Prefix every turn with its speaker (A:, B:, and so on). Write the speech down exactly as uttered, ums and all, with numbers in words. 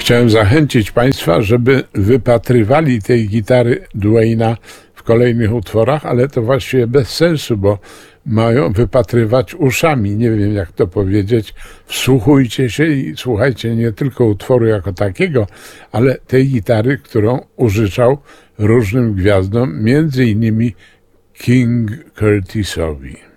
A: Chciałem zachęcić Państwa, żeby wypatrywali tej gitary Duane'a w kolejnych utworach, ale to właściwie bez sensu, bo mają wypatrywać uszami. Nie wiem, jak to powiedzieć. Wsłuchujcie się i słuchajcie nie tylko utworu jako takiego, ale tej gitary, którą użyczał różnym gwiazdom, między innymi King Curtisowi.